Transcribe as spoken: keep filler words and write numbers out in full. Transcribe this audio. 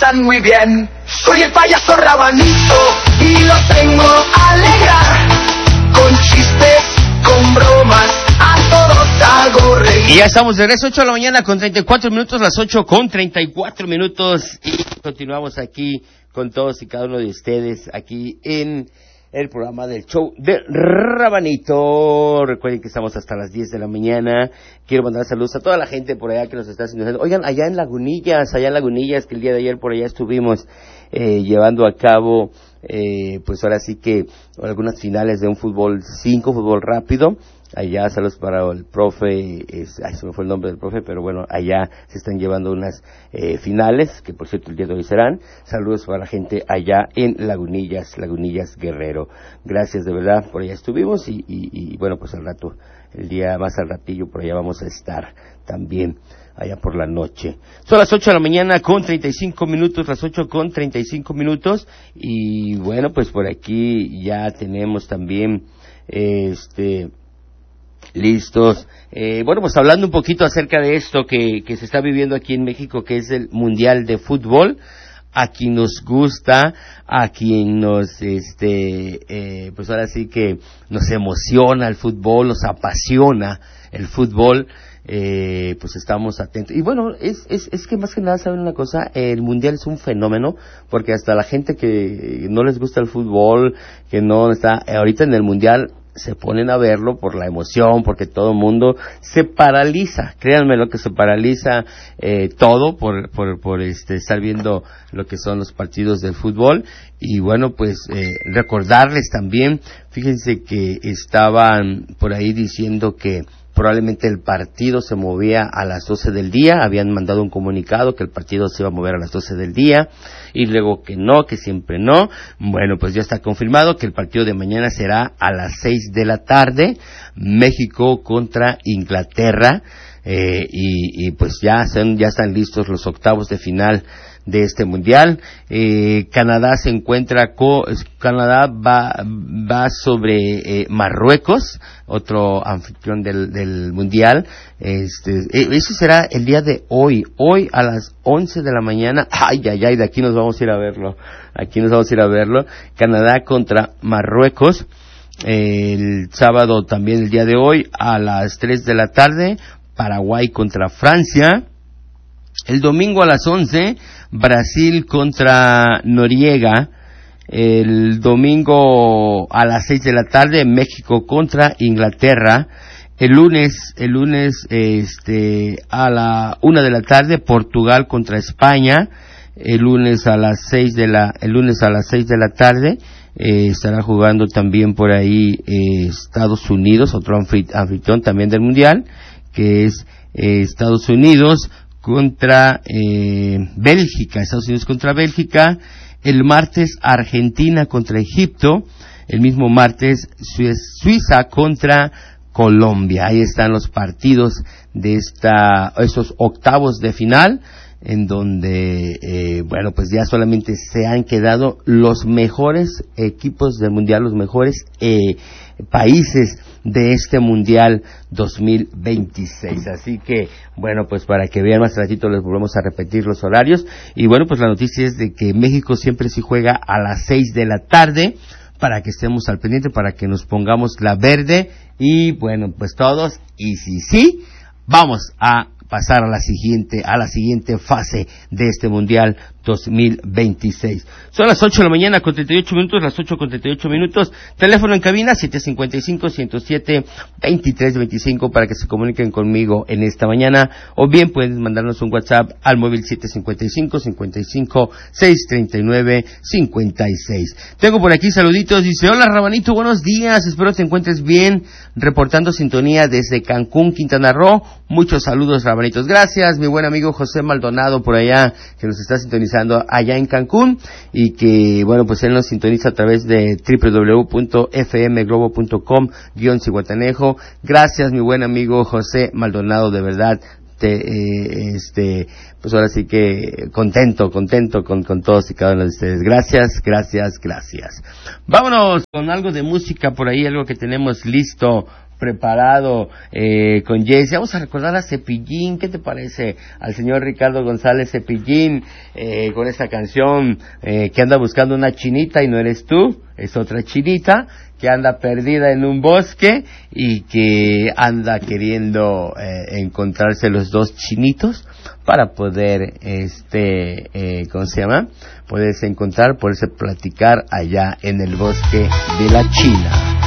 están muy bien. Soy el payaso Rabanito y los tengo a alegrar. Con chistes, con bromas, a todos hago reír. Y ya estamos de regreso, ocho de la mañana con treinta y cuatro minutos, las ocho con treinta y cuatro minutos. Y continuamos aquí con todos y cada uno de ustedes, aquí en el programa del show de Rabanito. Recuerden que estamos hasta las diez de la mañana. Quiero mandar saludos a toda la gente por allá que nos está haciendo. Oigan, allá en Lagunillas, allá en Lagunillas, que el día de ayer por allá estuvimos eh, llevando a cabo, eh, pues ahora sí que algunas finales de un fútbol cinco, fútbol rápido. Allá, saludos para el profe, es, ay, se me fue el nombre del profe, pero bueno, allá se están llevando unas eh, finales, que por cierto el día de hoy serán. Saludos para la gente allá en Lagunillas, Lagunillas Guerrero. Gracias de verdad, por allá estuvimos y, y, y bueno, pues al rato, el día más al ratillo, por allá vamos a estar también, allá por la noche. Son las ocho de la mañana con treinta y cinco minutos, las ocho con treinta y cinco minutos, y bueno, pues por aquí ya tenemos también, eh, este... listos. Eh, bueno, pues hablando un poquito acerca de esto que, que se está viviendo aquí en México, que es el Mundial de Fútbol. A quien nos gusta, a quien nos, este, eh, pues ahora sí que nos emociona el fútbol, nos apasiona el fútbol, eh, pues estamos atentos. Y bueno, es, es, es que más que nada, ¿saben una cosa? El Mundial es un fenómeno, porque hasta la gente que no les gusta el fútbol, que no está ahorita en el Mundial, se ponen a verlo por la emoción, porque todo el mundo se paraliza, créanme lo que se paraliza eh, todo por, por, por este, estar viendo lo que son los partidos del fútbol. Y bueno, pues eh, recordarles también, fíjense que estaban por ahí diciendo que probablemente el partido se movía a las doce del día, habían mandado un comunicado que el partido se iba a mover a las doce del día, y luego que no, que siempre no. Bueno, pues ya está confirmado que el partido de mañana será a las seis de la tarde, México contra Inglaterra, eh, y, y pues ya están, ya están listos los octavos de final de este mundial. eh, Canadá se encuentra con Canadá va va sobre eh, Marruecos, otro anfitrión del, del mundial. Este, eh, eso será el día de hoy, hoy a las once de la mañana. Ay, ay, ay, de aquí nos vamos a ir a verlo. Aquí nos vamos a ir a verlo. Canadá contra Marruecos. Eh, el sábado también el día de hoy a las tres de la tarde, Paraguay contra Francia. El domingo a las once, Brasil contra Noriega. El domingo a las seis de la tarde, México contra Inglaterra. El lunes, el lunes, este, a la una de la tarde, Portugal contra España. El lunes a las seis de la, el lunes a las seis de la tarde, eh, estará jugando también por ahí eh, Estados Unidos, otro anfitrión también del mundial, que es eh, Estados Unidos contra eh, Bélgica, Estados Unidos contra Bélgica. El martes Argentina contra Egipto. El mismo martes Suiza contra Colombia. Ahí están los partidos de esta, esos octavos de final, en donde, eh, bueno, pues ya solamente se han quedado los mejores equipos del mundial, los mejores eh, países de este mundial dos mil veintiséis. Así que, bueno, pues para que vean más ratito les volvemos a repetir los horarios. Y bueno, pues la noticia es de que México siempre sí juega a las seis de la tarde, para que estemos al pendiente, para que nos pongamos la verde. Y bueno, pues todos, y si sí, vamos a pasar a la siguiente, a la siguiente fase de este mundial dos mil veintiséis. Son las ocho de la mañana con treinta y ocho minutos, las ocho con treinta y ocho minutos. Teléfono en cabina siete cinco cinco, ciento siete, veintitrés veinticinco para que se comuniquen conmigo en esta mañana, o bien pueden mandarnos un WhatsApp al móvil siete cinco cinco, cincuenta y cinco, seiscientos treinta y nueve, cincuenta y seis. Tengo por aquí saluditos, dice: hola Rabanito, buenos días, espero te encuentres bien, reportando sintonía desde Cancún, Quintana Roo. Muchos saludos, Rabanitos. Gracias, mi buen amigo José Maldonado por allá, que nos está sintonizando allá en Cancún, y que, bueno, pues él nos sintoniza a través de doble u doble u doble u punto efe eme globo punto com guión Cihuatanejo. Gracias, mi buen amigo José Maldonado, de verdad, te, eh, este, pues ahora sí que contento, contento con, con todos y cada uno de ustedes. Gracias, gracias, gracias. Vámonos con algo de música por ahí, algo que tenemos listo preparado eh, con Jesse. Vamos a recordar a Cepillín. ¿Qué te parece? Al señor Ricardo González Cepillín, eh, con esta canción eh, que anda buscando una chinita y no eres tú, es otra chinita que anda perdida en un bosque y que anda queriendo eh, encontrarse los dos chinitos para poder, este, eh, ¿cómo se llama? Poderse encontrar, poderse platicar allá en el bosque de la China.